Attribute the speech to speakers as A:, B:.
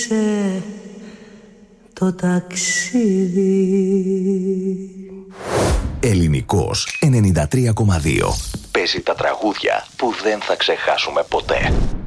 A: το ταξίδι.
B: Ελληνικός 93,2. Παίζει τα τραγούδια που δεν θα ξεχάσουμε ποτέ.